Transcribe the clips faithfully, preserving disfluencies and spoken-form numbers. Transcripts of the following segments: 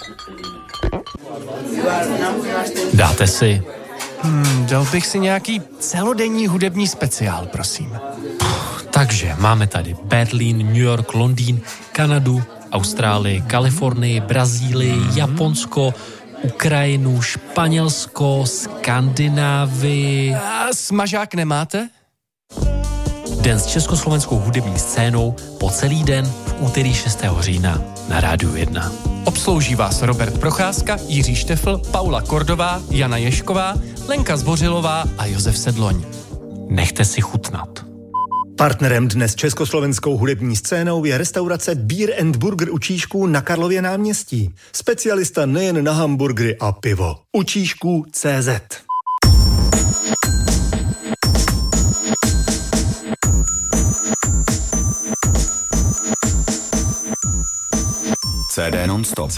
Dáte si? Hmm, dal bych si nějaký celodenní hudební speciál, prosím. Takže máme tady Berlín, New York, Londýn, Kanadu, Austrálii, Kalifornii, Brazílii, Japonsko, Ukrajinu, Španělsko, Skandinávii. A smažák nemáte? Den s československou hudební scénou po celý den v úterý šestého října na Rádiu jedna. Obslouží vás Robert Procházka, Jiří Štefl, Paula Kordová, Jana Ješková, Lenka Zbořilová a Josef Sedloň. Nechte si chutnat. Partnerem dnes československou hudební scénou je restaurace Beer and Burger u Číšků na Karlově náměstí. Specialista nejen na hamburgery a pivo. U Číšků tečka cé zet. C D non-stop.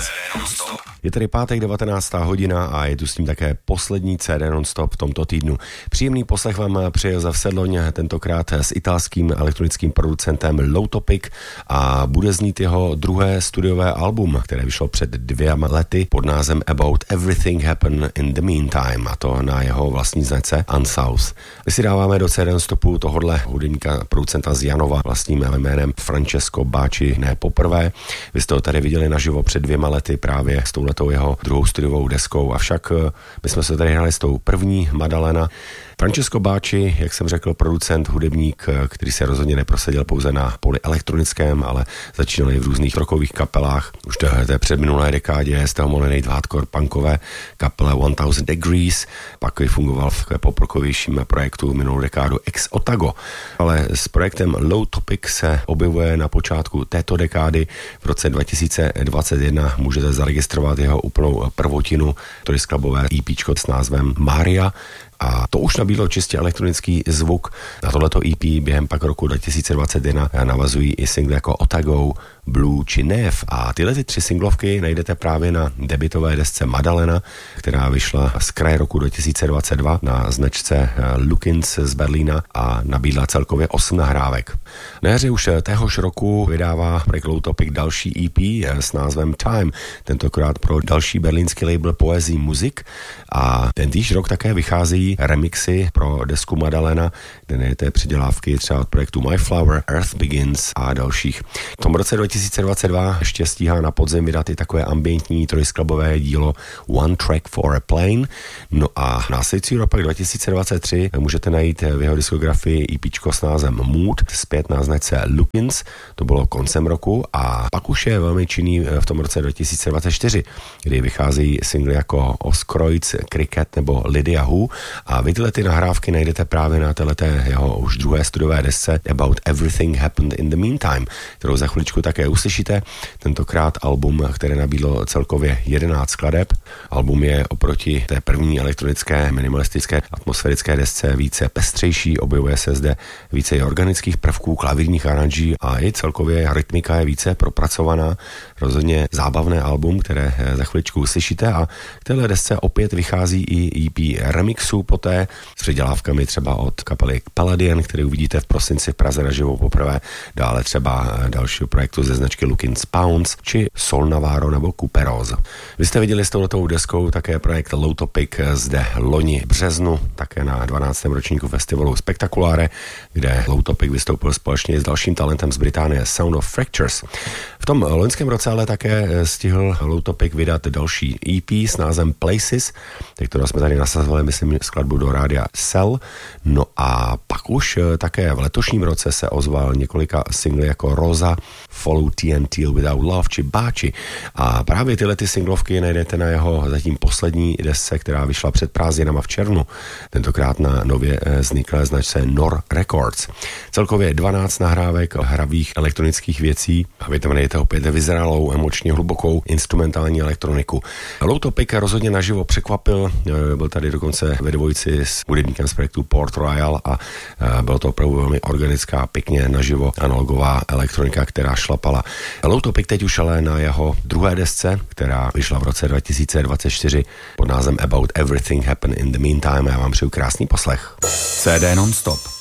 Je tady pátek devatenáctá hodina a je tu s tím také poslední C D non-stop v tomto týdnu. Příjemný poslech vám přeje Josef Sedloň, tentokrát s italským elektronickým producentem Low Topic a bude znít jeho druhé studiové album, které vyšlo před dvěma lety pod názvem About Everything Happened in the Meantime, a to na jeho vlastní značce Unsouth. My si dáváme do C D non-stopu tohodle hudebníka producenta z Janova vlastním jménem Francesco Bacci ne poprvé. Vy jste ho tady viděli naživo před dvěma lety právě s touhletou jeho druhou studiovou deskou. Avšak my jsme se tady hrali s tou první Maddalena. Francesco Bacci, jak jsem řekl, producent, hudebník, který se rozhodně neprosadil pouze na poli elektronickém, ale začínal i v různých rockových kapelách. Už to je před minulé dekádě, z toho mohli nejít v hardcore punkové kapele one thousand Degrees, pak fungoval v poprockovějším projektu minulou dekádu Ex Otago. Ale s projektem Low Topic se objevuje na počátku této dekády. V roce dva tisíce dvacet jedna můžete zaregistrovat jeho úplnou prvotinu, to je skladbové EPčko s názvem Maria. A to už nabídlo čistě elektronický zvuk. Na tohleto E P během pak roku dva tisíce dvacet jedna navazují i singly jako Otago, Blue či Nev. A tyhle ty tři singlovky najdete právě na debutové desce Maddalena, která vyšla z kraje roku dva tisíce dvacet dva na značce Lukins z Berlína a nabídla celkově osm nahrávek. Na jaře už téhož roku vydává projekt Low Topic další E P s názvem Time, tentokrát pro další berlínský label Poezie Music, a tentýž rok také vychází remixy pro desku Maddalena, kde najdete předělávky třeba od projektu My Flower, Earth Begins a dalších. V tom roce dva tisíce dvacet dva ještě stíhá na podzim vydat i takové ambientní trojskladbové dílo One Track for a Plane. No a následující rok pak dva tisíce dvacet tři můžete najít v jeho diskografii EPčko s názvem Mood, zpět na značce Lukins, to bylo koncem roku, a pak už je velmi činný v tom roce dva tisíce dvacet čtyři, kdy vychází singly jako Oskreuz, Cricket nebo Lydia Who, a vy tyhle ty nahrávky najdete právě na téhleté jeho už druhé studiové desce About Everything Happened in the Meantime, kterou za chviličku také uslyšíte. Tentokrát album, které nabídlo celkově jedenáct skladeb. Album je oproti té první elektronické, minimalistické, atmosférické desce více pestřejší, objevuje se zde více i organických prvků, klavírních aranží a i celkově rytmika je více propracovaná. Rozhodně zábavné album, které za chviličku uslyšíte, a k téhle desce opět vychází i E P remixů poté s předělávkami třeba od kapely Palladian, který uvidíte v prosinci v Praze naživo poprvé, dále třeba dalšího projektu ze značky Lukins Pounds, či Sol Navarro nebo Couperos. Vy jste viděli s touhletou deskou také projekt Low Topic zde loni v březnu, také na dvanáctém ročníku festivalu Spectaculare, kde Low Topic vystoupil společně s dalším talentem z Británie Sound of Fractures. V tom loňském roce ale také stihl Low Topic vydat další E P s názvem Places, kterou jsme tady nasazovali, myslím, skladbu do rádia Cell. No a pak už také v letošním roce se ozval několika singly jako Rosa, Follow T N T Without Love či Bacci. A právě tyhle ty singlovky najdete na jeho zatím poslední desce, která vyšla před prázdninama v červnu, tentokrát na nově vzniklé značce Nor Records. Celkově dvanáct nahrávek hravých elektronických věcí a vy tam najdete opět vyzrálou, emočně hlubokou instrumentální elektroniku. Low Topic rozhodně naživo překvapil, byl tady dokonce ve dvojici s hudebníkem z projektu Port Royal a bylo to opravdu velmi organická, pěkně naživo analogová elektronika, která šlapala. Low Topic teď už ale na jeho druhé desce, která vyšla v roce dva tisíce dvacet čtyři pod názvem About Everything Happened in the Meantime. Já vám přeju krásný poslech. C D non-stop.